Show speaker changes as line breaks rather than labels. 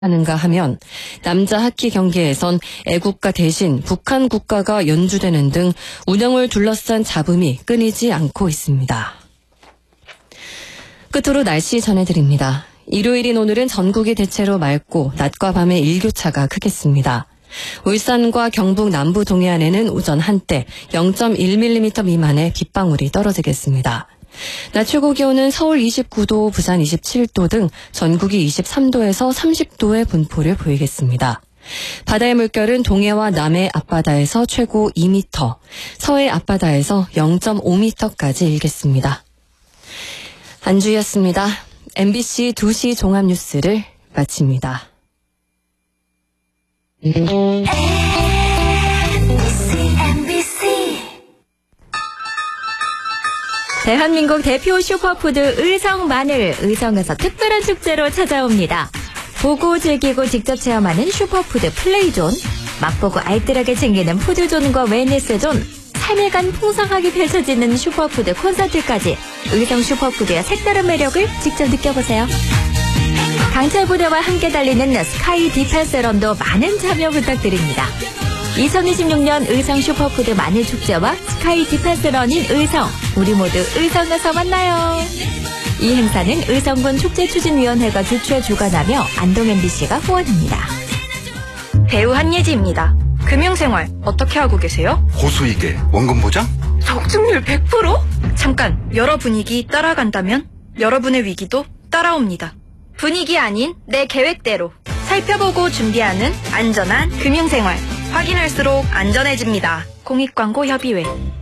하는가 하면 남자 하키 경기에선 애국가 대신 북한 국가가 연주되는 등 운영을 둘러싼 잡음이 끊이지 않고 있습니다. 끝으로 날씨 전해드립니다. 일요일인 오늘은 전국이 대체로 맑고 낮과 밤의 일교차가 크겠습니다. 울산과 경북 남부 동해안에는 오전 한때 0.1mm 미만의 빗방울이 떨어지겠습니다. 낮 최고 기온은 서울 29도, 부산 27도 등 전국이 23도에서 30도의 분포를 보이겠습니다. 바다의 물결은 동해와 남해 앞바다에서 최고 2m, 서해 앞바다에서 0.5m까지 일겠습니다. 안주희였습니다. MBC 2시 종합뉴스를 마칩니다.
대한민국 대표 슈퍼푸드 의성 마늘, 의성에서 특별한 축제로 찾아옵니다. 보고 즐기고 직접 체험하는 슈퍼푸드 플레이존, 맛보고 알뜰하게 챙기는 푸드존과 웰니스존, 3일간 풍성하게 펼쳐지는 슈퍼푸드 콘서트까지 의성 슈퍼푸드의 색다른 매력을 직접 느껴보세요. 강철 부대와 함께 달리는 스카이 디펜스런도 많은 참여 부탁드립니다. 2026년 의성 슈퍼푸드 마늘축제와 스카이 디펜스런인 의성, 우리 모두 의성에서 만나요. 이 행사는 의성군 축제추진위원회가 주최 주관하며 안동 MBC가 후원합니다.
배우 한예지입니다. 금융생활 어떻게 하고 계세요?
고수익에 원금 보장?
적중률 100%? 잠깐, 여러 분위기 따라간다면 여러분의 위기도 따라옵니다. 분위기 아닌 내 계획대로 살펴보고 준비하는 안전한 금융생활. 확인할수록 안전해집니다. 공익광고협의회.